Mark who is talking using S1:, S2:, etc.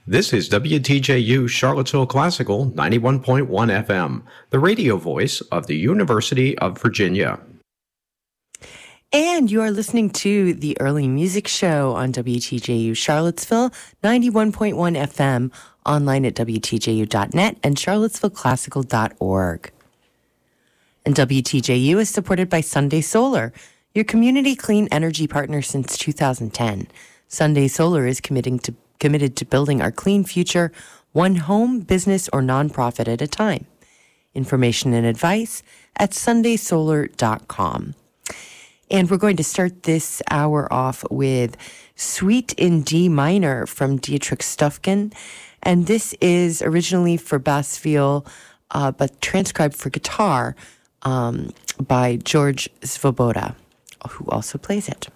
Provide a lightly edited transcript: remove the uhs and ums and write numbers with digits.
S1: This is WTJU Charlottesville Classical 91.1 FM, the radio voice of the University of Virginia.
S2: And you are listening to the Early Music Show on WTJU Charlottesville 91.1 FM, online at WTJU.net and charlottesvilleclassical.org. And WTJU is supported by Sunday Solar, your community clean energy partner since 2010. Sunday Solar is committed to building our clean future, one home, business, or nonprofit at a time. Information and advice at sundaysolar.com. And we're going to start this hour off with Suite in D Minor from Dietrich Stufkin. And this is originally for bass viol, but transcribed for guitar by George Svoboda, who also plays it.